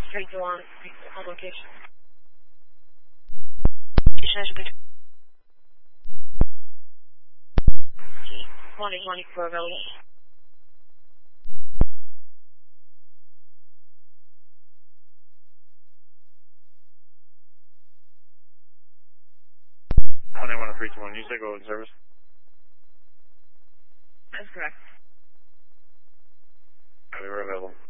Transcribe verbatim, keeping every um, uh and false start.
three two one, on location. twenty twenty for available. twenty one three two one, you say go in service? That's correct. We were available.